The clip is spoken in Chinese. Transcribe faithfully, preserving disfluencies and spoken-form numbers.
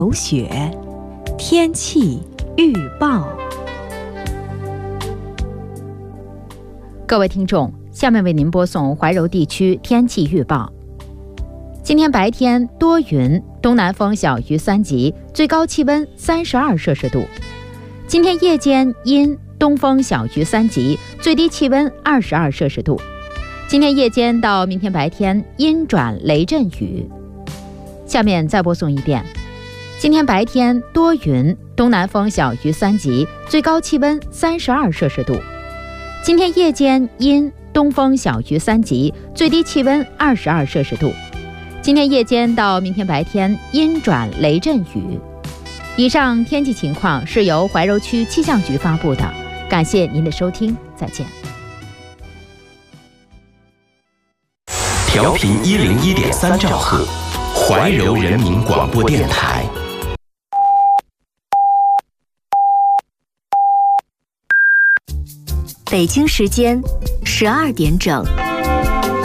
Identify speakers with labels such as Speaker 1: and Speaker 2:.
Speaker 1: 有雪。天气预报。
Speaker 2: 各位听众，下面为您播送怀柔地区天气预报。今天白天多云，东南风小于三级，最高气温三十二摄氏度。今天夜间阴，东风小于三级，最低气温二十二摄氏度。今天夜间到明天白天阴转雷阵雨。下面再播送一遍。今天白天多云，东南风小于三级，最高气温三十二摄氏度。今天夜间阴，东风小于三级，最低气温二十二摄氏度。今天夜间到明天白天阴转雷阵雨。以上天气情况是由怀柔区气象局发布的，感谢您的收听，再见。
Speaker 3: 调频一零一点三兆赫，怀柔人民广播电台。
Speaker 4: 北京时间十二点整。